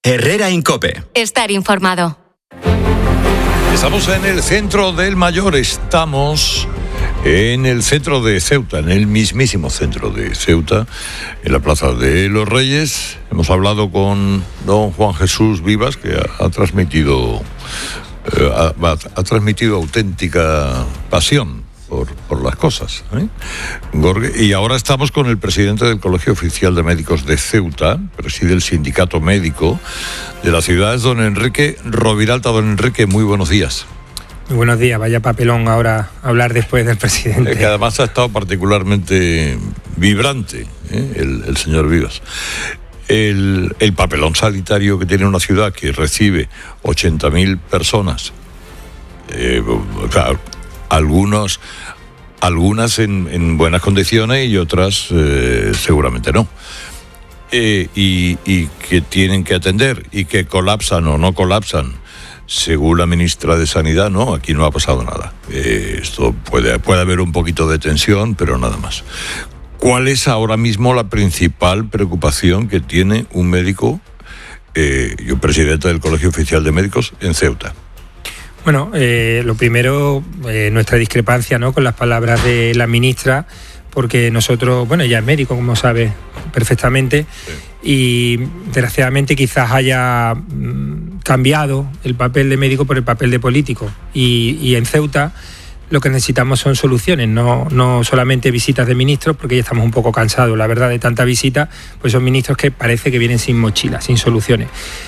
Herrera Incope. Estar informado. Estamos en el centro del Mayor, estamos en el centro de Ceuta, en el mismísimo centro de Ceuta, en la Plaza de los Reyes. Hemos hablado con don Juan Jesús Vivas, que ha transmitido auténtica pasión por las cosas, y ahora estamos con el presidente del Colegio Oficial de Médicos de Ceuta, preside el sindicato médico de la ciudad, es don Enrique Roviralta. Don Enrique, muy buenos días. Muy buenos días, vaya papelón ahora hablar después del presidente. Que además ha estado particularmente vibrante, el señor Vivas. El papelón sanitario que tiene una ciudad que recibe 80.000 personas, claro, algunas en buenas condiciones y otras seguramente no. Y que tienen que atender y que colapsan o no colapsan. Según la ministra de Sanidad, no, aquí no ha pasado nada. Esto puede haber un poquito de tensión, pero nada más. ¿Cuál es ahora mismo la principal preocupación que tiene un médico, yo presidente del Colegio Oficial de Médicos en Ceuta? Bueno, lo primero, nuestra discrepancia, ¿no?, con las palabras de la ministra, porque nosotros, bueno, ella es médico, como sabe perfectamente, y desgraciadamente quizás haya cambiado el papel de médico por el papel de político. Y en Ceuta lo que necesitamos son soluciones, no solamente visitas de ministros, porque ya estamos un poco cansados, la verdad, de tanta visita, pues son ministros que parece que vienen sin mochila, sin soluciones.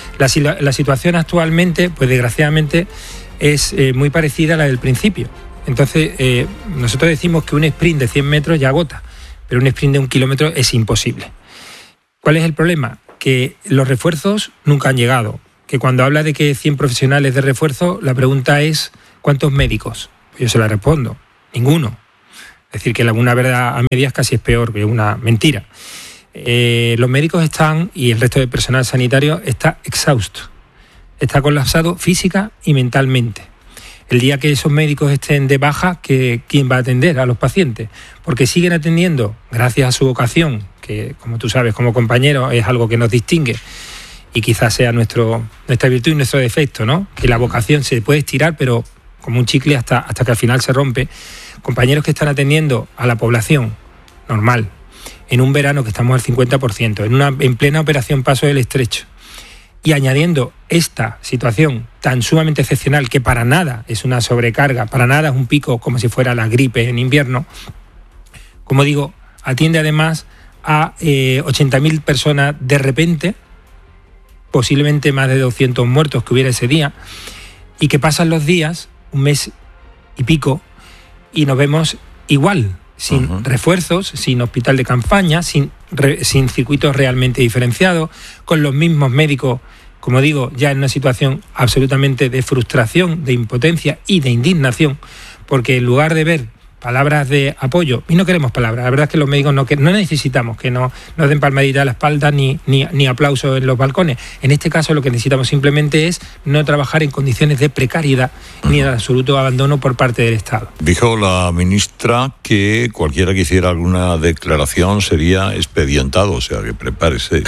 La situación actualmente, pues desgraciadamente, es muy parecida a la del principio. Entonces, nosotros decimos que un sprint de 100 metros ya agota, pero un sprint de 1 kilómetro es imposible. ¿Cuál es el problema? Que los refuerzos nunca han llegado. Que cuando habla de que 100 profesionales de refuerzo, la pregunta es ¿cuántos médicos? Yo se la respondo, ninguno. Es decir, que una verdad a medias casi es peor que una mentira. Los médicos están, y el resto del personal sanitario está exhausto. Está colapsado física y mentalmente. El día que esos médicos estén de baja, ¿quién va a atender a los pacientes? Porque siguen atendiendo, gracias a su vocación, que como tú sabes, como compañero, es algo que nos distingue y quizás sea nuestra virtud y nuestro defecto, ¿no? Que la vocación se puede estirar, pero como un chicle hasta que al final se rompe. Compañeros que están atendiendo a la población normal, en un verano que estamos al 50%, en plena operación Paso del Estrecho, y añadiendo esta situación tan sumamente excepcional, que para nada es una sobrecarga, para nada es un pico como si fuera la gripe en invierno, como digo, atiende además a 80.000 personas de repente, posiblemente más de 200 muertos que hubiera ese día, y que pasan los días, un mes y pico, y nos vemos igual, sin refuerzos, sin hospital de campaña, sin circuitos realmente diferenciados, con los mismos médicos, como digo, ya en una situación absolutamente de frustración, de impotencia y de indignación, porque en lugar de ver palabras de apoyo, y no queremos palabras, la verdad es que los médicos no necesitamos que nos den palmadita a la espalda ni aplausos en los balcones. En este caso lo que necesitamos simplemente es no trabajar en condiciones de precariedad ni de absoluto abandono por parte del Estado. Dijo la ministra que cualquiera que hiciera alguna declaración sería expedientado, o sea que prepárese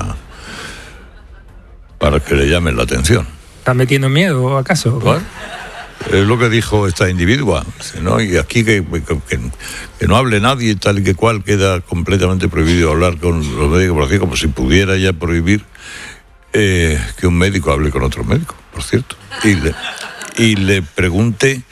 para que le llamen la atención. ¿Estás metiendo miedo acaso? ¿Bueno? Es lo que dijo esta individua, ¿no? Y aquí que no hable nadie, tal y que cual, queda completamente prohibido hablar con los médicos, por así, como si pudiera ya prohibir que un médico hable con otro médico, por cierto. Y le pregunte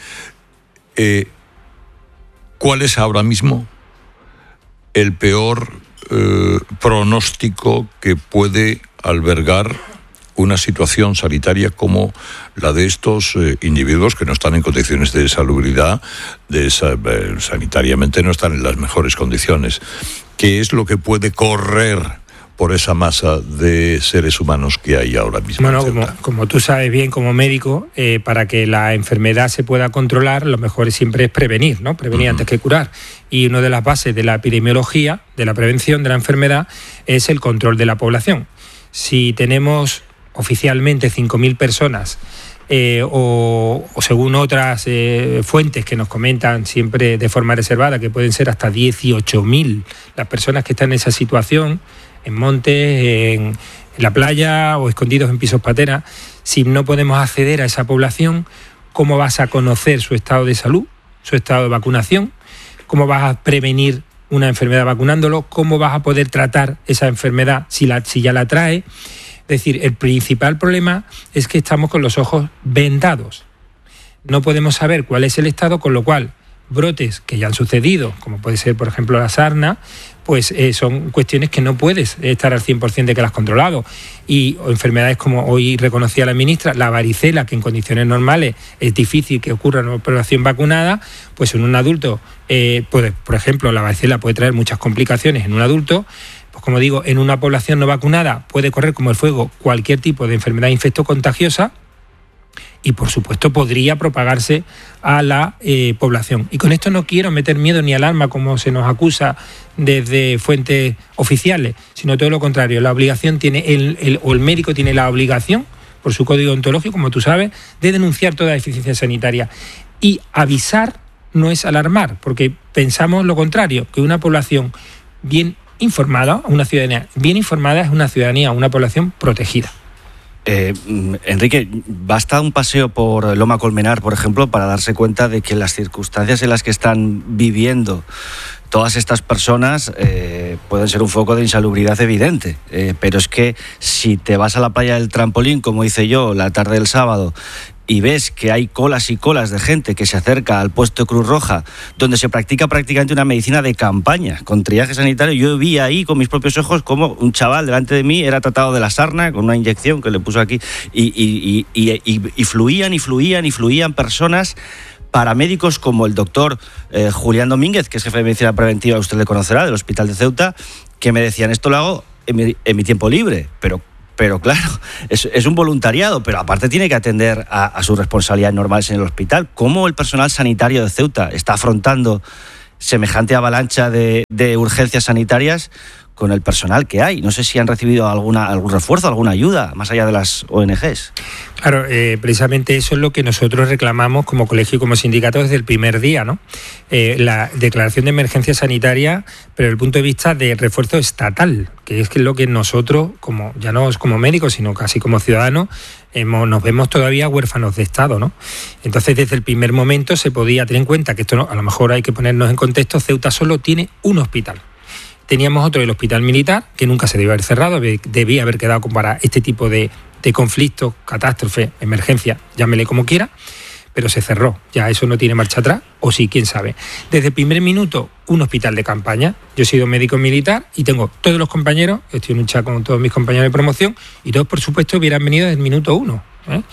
cuál es ahora mismo el peor pronóstico que puede albergar una situación sanitaria como la de estos individuos que no están en condiciones de salubridad, sanitariamente no están en las mejores condiciones. ¿Qué es lo que puede correr por esa masa de seres humanos que hay ahora mismo? Bueno, como tú sabes bien como médico, para que la enfermedad se pueda controlar, lo mejor siempre es prevenir, ¿no? Prevenir antes que curar. Y una de las bases de la epidemiología, de la prevención de la enfermedad, es el control de la población. Si tenemos oficialmente 5.000 personas o según otras fuentes que nos comentan siempre de forma reservada que pueden ser hasta 18.000 las personas que están en esa situación, en montes, la playa o escondidos en pisos pateras, si no podemos acceder a esa población, ¿cómo vas a conocer su estado de salud, su estado de vacunación? ¿Cómo vas a prevenir una enfermedad vacunándolo? ¿Cómo vas a poder tratar esa enfermedad si ya la trae? Es decir, el principal problema es que estamos con los ojos vendados. No podemos saber cuál es el estado, con lo cual brotes que ya han sucedido, como puede ser, por ejemplo, la sarna, pues son cuestiones que no puedes estar al 100% de que las has controlado. Y enfermedades como hoy reconocía la ministra, la varicela, que en condiciones normales es difícil que ocurra en una población vacunada, pues en un adulto, por ejemplo, la varicela puede traer muchas complicaciones en un adulto. Pues como digo, en una población no vacunada puede correr como el fuego cualquier tipo de enfermedad infectocontagiosa, y por supuesto podría propagarse a la población. Y con esto no quiero meter miedo ni alarma como se nos acusa desde fuentes oficiales, sino todo lo contrario. La obligación tiene el médico tiene la obligación, por su código ontológico, como tú sabes, de denunciar toda deficiencia sanitaria. Y avisar no es alarmar, porque pensamos lo contrario, que una población bien informada, una ciudadanía bien informada es una ciudadanía, una población protegida. Enrique, basta un paseo por Loma Colmenar, por ejemplo, para darse cuenta de que las circunstancias en las que están viviendo todas estas personas pueden ser un foco de insalubridad evidente, pero es que si te vas a la playa del Trampolín, como hice yo la tarde del sábado, y ves que hay colas y colas de gente que se acerca al puesto de Cruz Roja, donde se practica prácticamente una medicina de campaña, con triaje sanitario, yo vi ahí con mis propios ojos cómo un chaval delante de mí era tratado de la sarna con una inyección que le puso aquí, y fluían personas, paramédicos como el doctor Julián Domínguez, que es jefe de medicina preventiva, usted le conocerá, del Hospital de Ceuta, que me decían, esto lo hago en mi tiempo libre, pero claro, es un voluntariado, pero aparte tiene que atender a sus responsabilidades normales en el hospital. ¿Cómo el personal sanitario de Ceuta está afrontando semejante avalancha de urgencias sanitarias con el personal que hay? No sé si han recibido algún refuerzo, alguna ayuda, más allá de las ONGs. Claro, precisamente eso es lo que nosotros reclamamos como colegio y como sindicato desde el primer día, ¿no? La declaración de emergencia sanitaria, pero desde el punto de vista de refuerzo estatal, que es lo que nosotros, ya no como médicos, sino casi como ciudadanos, nos vemos todavía huérfanos de Estado, ¿no? Entonces, desde el primer momento se podía tener en cuenta que esto, a lo mejor hay que ponernos en contexto, Ceuta solo tiene un hospital. Teníamos otro, el Hospital Militar, que nunca se debió haber cerrado, debía haber quedado para este tipo de conflictos, catástrofe, emergencia, llámele como quiera, pero se cerró. Ya eso no tiene marcha atrás, o sí, quién sabe. Desde el primer minuto, un hospital de campaña. Yo he sido médico militar y tengo todos los compañeros, estoy en un chat con todos mis compañeros de promoción, y todos, por supuesto, hubieran venido desde el minuto 1.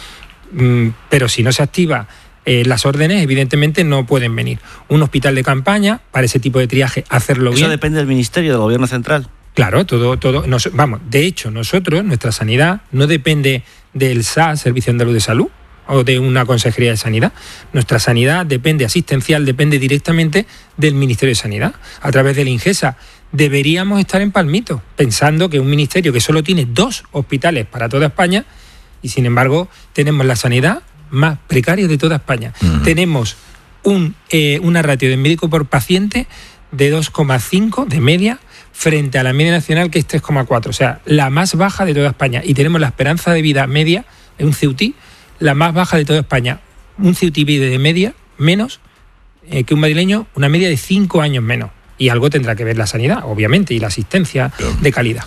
Pero si no se activa las órdenes, evidentemente no pueden venir. Un hospital de campaña, para ese tipo de triaje, hacerlo bien. ¿Eso depende del Ministerio, del Gobierno Central? Claro, todo. De hecho, nuestra sanidad no depende del SAS, Servicio Andaluz de Salud, o de una Consejería de Sanidad. Nuestra sanidad asistencial, depende directamente del Ministerio de Sanidad, a través del INGESA. Deberíamos estar en palmito, pensando que un ministerio que solo tiene 2 hospitales para toda España, y sin embargo tenemos la sanidad más precaria de toda España. Uh-huh. Tenemos una ratio de médico por paciente de 2,5 de media, frente a la media nacional, que es 3,4, o sea, la más baja de toda España. Y tenemos la esperanza de vida media en un CEUTI, la más baja de toda España. Un CEUTI vive de media menos que un madrileño, una media de 5 años menos. Y algo tendrá que ver la sanidad, obviamente, y la asistencia de calidad.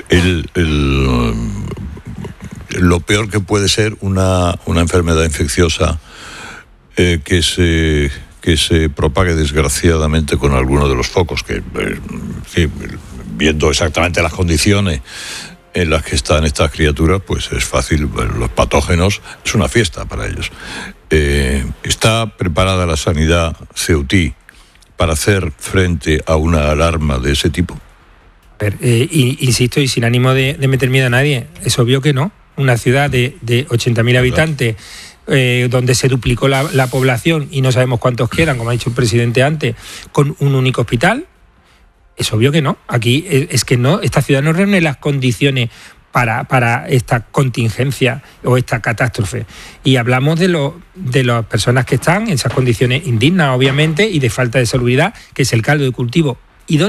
Lo peor que puede ser una enfermedad infecciosa que se propague desgraciadamente con alguno de los focos, que viendo exactamente las condiciones en las que están estas criaturas, pues es fácil, los patógenos, es una fiesta para ellos. ¿Está preparada la sanidad CEUTI para hacer frente a una alarma de ese tipo? A ver, insisto, y sin ánimo de meter miedo a nadie, es obvio que no. Una ciudad de 80.000 habitantes, donde se duplicó la población y no sabemos cuántos quedan, como ha dicho el presidente antes, con un único hospital, es obvio que no. Aquí es que no, esta ciudad no reúne las condiciones para esta contingencia o esta catástrofe. Y hablamos de las personas que están en esas condiciones indignas, obviamente, y de falta de salubridad, que es el caldo de cultivo idóneo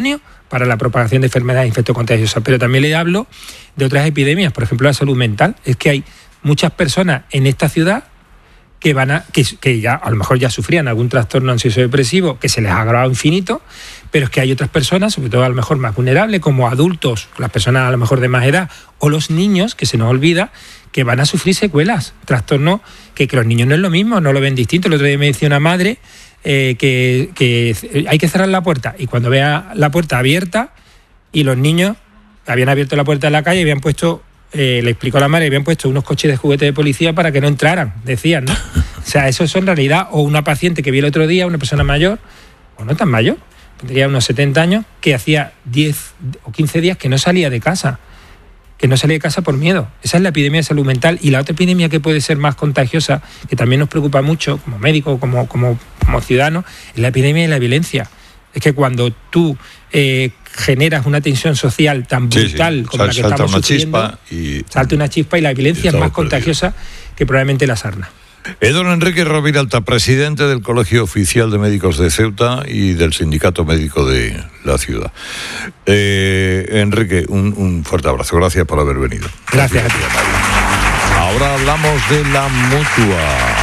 para la propagación de enfermedades infectocontagiosas. Pero también le hablo de otras epidemias, por ejemplo la salud mental. Es que hay muchas personas en esta ciudad que ya a lo mejor ya sufrían algún trastorno ansioso depresivo que se les ha agravado infinito, pero es que hay otras personas, sobre todo a lo mejor más vulnerables, como adultos, las personas a lo mejor de más edad, o los niños, que se nos olvida, que van a sufrir secuelas, trastornos que los niños no es lo mismo, no lo ven distinto. El otro día me decía una madre que hay que cerrar la puerta, y cuando vea la puerta abierta y los niños habían abierto la puerta de la calle y habían puesto, le explicó a la madre, habían puesto unos coches de juguete de policía para que no entraran, decían, ¿no? O sea, eso es en realidad. O una paciente que vi el otro día, una persona mayor, o no tan mayor, tendría unos 70 años, que hacía 10 o 15 días que no salía de casa por miedo. Esa es la epidemia de salud mental. Y la otra epidemia que puede ser más contagiosa, que también nos preocupa mucho como médicos, como ciudadanos, es la epidemia de la violencia. Es que cuando tú generas una tensión social tan brutal como la que estamos sufriendo, salta una chispa y la violencia es más contagiosa que probablemente la sarna. Don Enrique Roviralta, presidente del Colegio Oficial de Médicos de Ceuta y del Sindicato Médico de la ciudad. Enrique, un fuerte abrazo. Gracias por haber venido. Gracias a ti. Ahora hablamos de la Mutua.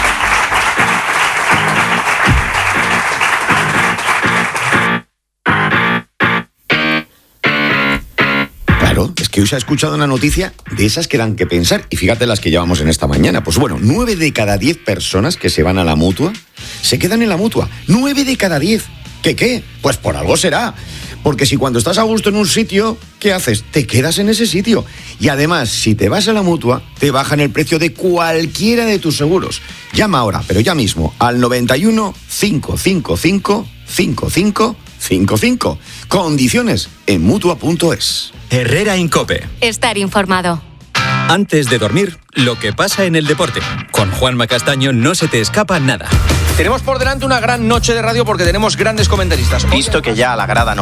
Claro, es que hoy se ha escuchado una noticia de esas que dan que pensar, y fíjate las que llevamos en esta mañana. Pues bueno, 9 de cada 10 personas que se van a la Mutua se quedan en la Mutua. 9 de cada 10. ¿Qué? Pues por algo será. Porque si cuando estás a gusto en un sitio, ¿qué haces? Te quedas en ese sitio. Y además, si te vas a la Mutua, te bajan el precio de cualquiera de tus seguros. Llama ahora, pero ya mismo, al 91 555 5555. Condiciones en Mutua.es. Herrera Incope. Estar informado. Antes de dormir, lo que pasa en el deporte. Con Juanma Castaño no se te escapa nada. Tenemos por delante una gran noche de radio porque tenemos grandes comentaristas. Visto que ya la grada no